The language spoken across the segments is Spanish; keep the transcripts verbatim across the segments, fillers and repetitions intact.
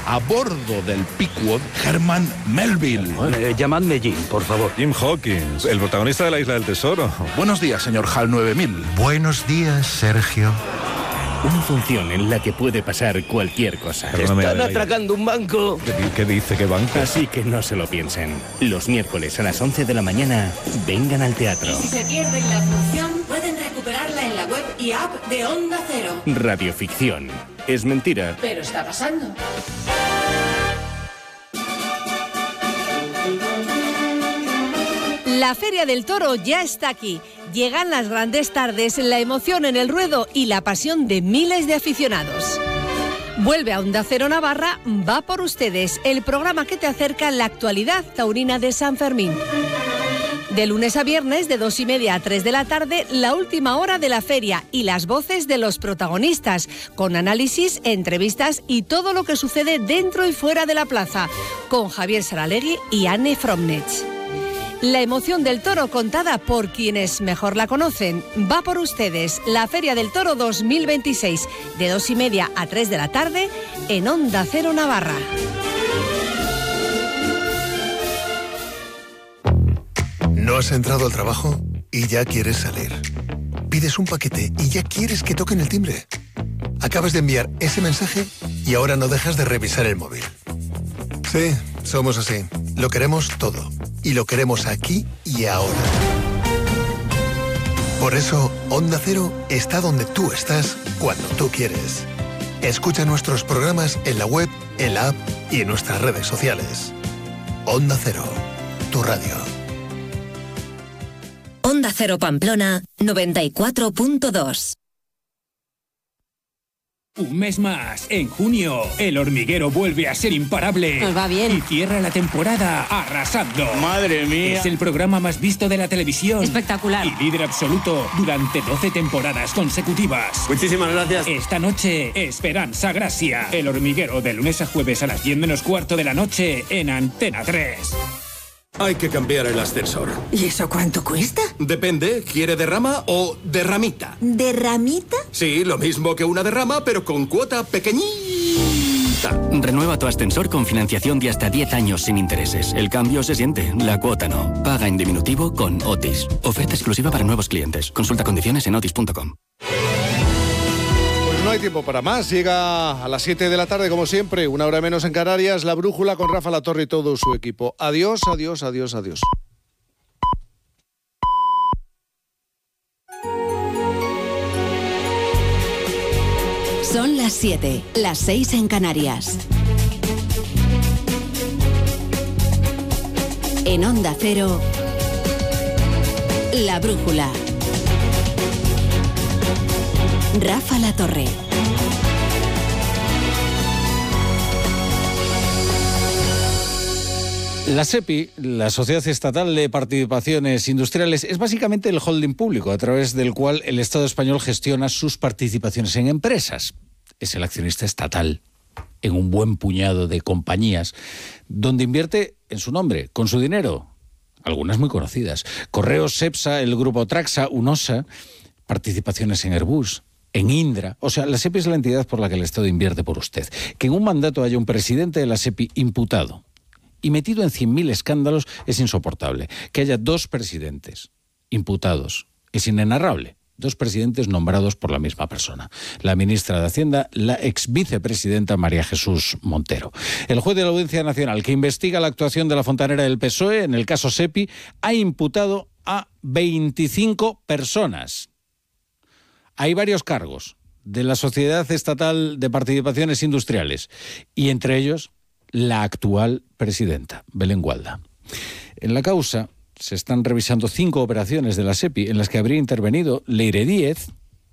a bordo del Pequod, Herman Melville. Eh, llamadme Jim, por favor. Jim Hawkins, el protagonista de La Isla del Tesoro. Buenos días, señor Hal nueve mil. Buenos días, Sergio. Una función en la que puede pasar cualquier cosa. Perdóname, Están ay, ay. atracando un banco. ¿Qué, qué dice? ¿Qué banco? Así que no se lo piensen. Los miércoles a las once de la mañana, vengan al teatro. Y si se pierden la función, pueden recuperarla en la web y app de Onda Cero. Radioficción. Es mentira. Pero está pasando. La Feria del Toro ya está aquí. Llegan las grandes tardes, la emoción en el ruedo y la pasión de miles de aficionados. Vuelve a Onda Cero Navarra, va por ustedes, el programa que te acerca la actualidad taurina de San Fermín. De lunes a viernes, de dos y media a tres de la tarde, la última hora de la feria y las voces de los protagonistas, con análisis, entrevistas y todo lo que sucede dentro y fuera de la plaza, con Javier Saralegui y Anne Fromnech. La emoción del toro contada por quienes mejor la conocen. Va por ustedes, la Feria del Toro dos mil veintiséis, de dos y media a tres de la tarde, en Onda Cero Navarra. ¿No has entrado al trabajo y ya quieres salir? Pides un paquete y ya quieres que toquen el timbre. Acabas de enviar ese mensaje y ahora no dejas de revisar el móvil. Sí, somos así. Lo queremos todo. Y lo queremos aquí y ahora. Por eso, Onda Cero está donde tú estás, cuando tú quieres. Escucha nuestros programas en la web, en la app y en nuestras redes sociales. Onda Cero, tu radio. Onda Cero Pamplona, noventa y cuatro punto dos. Un mes más, en junio, El Hormiguero vuelve a ser imparable. Nos va bien. Y cierra la temporada arrasando. ¡Madre mía! Es el programa más visto de la televisión. Espectacular. Y líder absoluto durante doce temporadas consecutivas. Muchísimas gracias. Esta noche, Esperanza Gracia. El Hormiguero, de lunes a jueves a las diez menos cuarto de la noche en Antena tres. Hay que cambiar el ascensor. ¿Y eso cuánto cuesta? Depende, ¿quiere derrama o derramita? ¿Derramita? Sí, lo mismo que una derrama, pero con cuota pequeñita. Renueva tu ascensor con financiación de hasta diez años sin intereses. El cambio se siente, la cuota no. Paga en diminutivo con Otis. Oferta exclusiva para nuevos clientes. Consulta condiciones en otis punto com. No hay tiempo para más. Llega a las siete de la tarde, como siempre, una hora menos en Canarias, La Brújula con Rafa Latorre y todo su equipo. Adiós, adiós, adiós, adiós. Son las siete, las seis en Canarias. En Onda Cero, La Brújula. Rafa Latorre. La SEPI, la Sociedad Estatal de Participaciones Industriales, es básicamente el holding público a través del cual el Estado español gestiona sus participaciones en empresas. Es el accionista estatal en un buen puñado de compañías donde invierte en su nombre, con su dinero, algunas muy conocidas. Correos, Cepsa, el grupo Traxa, Unosa, participaciones en Airbus, en Indra. O sea, la SEPI es la entidad por la que el Estado invierte por usted. Que en un mandato haya un presidente de la SEPI imputado y metido en cien mil escándalos es insoportable. Que haya dos presidentes imputados es inenarrable. Dos presidentes nombrados por la misma persona. La ministra de Hacienda, la ex vicepresidenta María Jesús Montero. El juez de la Audiencia Nacional, que investiga la actuación de la fontanera del P S O E en el caso SEPI, ha imputado a veinticinco personas. Hay varios cargos de la Sociedad Estatal de Participaciones Industriales y entre ellos la actual presidenta, Belén Gualda. En la causa se están revisando cinco operaciones de la SEPI en las que habría intervenido Leire Díez,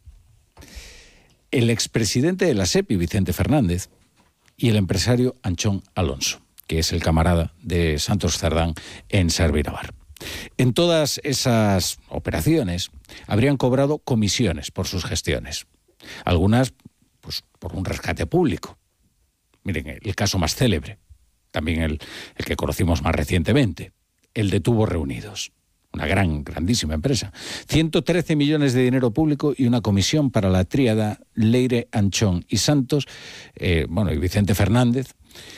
el expresidente de la SEPI, Vicente Fernández, y el empresario Anchón Alonso, que es el camarada de Santos Cerdán en Servinavar. En todas esas operaciones habrían cobrado comisiones por sus gestiones. Algunas, pues, por un rescate público. Miren, el caso más célebre, también el, el que conocimos más recientemente, el de Tubos Reunidos, una gran, grandísima empresa. ciento trece millones de dinero público y una comisión para la tríada Leire, Anchón y Santos, eh, bueno, y Vicente Fernández,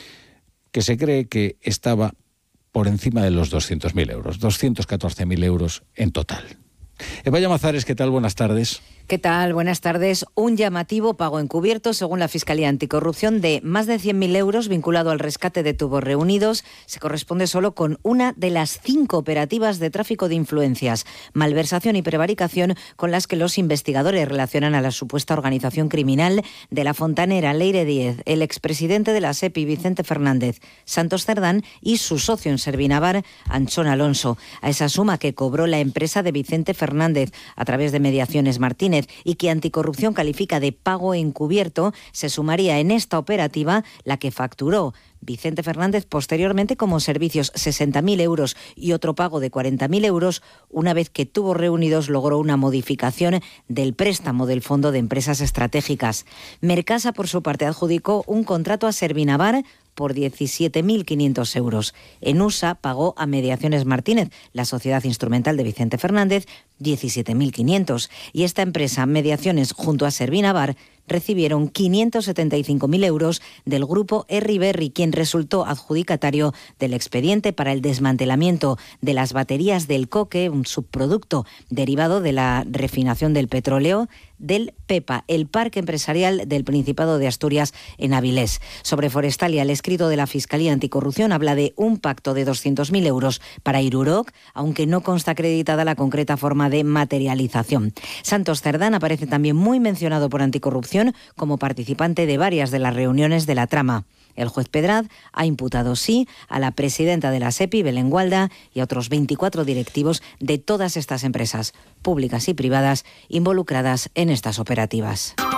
que se cree que estaba por encima de los doscientos mil euros, doscientos catorce mil euros en total. Eva Llamazares, ¿qué tal? Buenas tardes. ¿Qué tal? Buenas tardes. Un llamativo pago encubierto, según la Fiscalía Anticorrupción, de más de cien mil euros vinculado al rescate de tubos reunidos. Se corresponde solo con una de las cinco operativas de tráfico de influencias, malversación y prevaricación con las que los investigadores relacionan a la supuesta organización criminal de la fontanera Leire Díez, el expresidente de la SEPI Vicente Fernández, Santos Cerdán y su socio en Servinavar, Anchón Alonso. A esa suma que cobró la empresa de Vicente Fernández a través de Mediaciones Martínez y que Anticorrupción califica de pago encubierto, se sumaría en esta operativa la que facturó Vicente Fernández posteriormente como servicios sesenta mil euros y otro pago de cuarenta mil euros una vez que Tubos Reunidos logró una modificación del préstamo del Fondo de Empresas Estratégicas. Mercasa, por su parte, adjudicó un contrato a Servinavar por diecisiete mil quinientos euros. Enusa pagó a Mediaciones Martínez, la sociedad instrumental de Vicente Fernández, diecisiete mil quinientos. Y esta empresa, Mediaciones, junto a Servinavar, recibieron quinientos setenta y cinco mil euros del grupo Erriberri, quien resultó adjudicatario del expediente para el desmantelamiento de las baterías del coque, un subproducto derivado de la refinación del petróleo del PEPA, el Parque Empresarial del Principado de Asturias en Avilés. Sobre Forestalia, el escrito de la Fiscalía Anticorrupción habla de un pacto de doscientos mil euros para Iruroc, aunque no consta acreditada la concreta forma de materialización. Santos Cerdán aparece también muy mencionado por Anticorrupción como participante de varias de las reuniones de la trama. El juez Pedrad ha imputado, sí, a la presidenta de la SEPI, Belén Gualda, y a otros veinticuatro directivos de todas estas empresas, públicas y privadas, involucradas en estas operativas.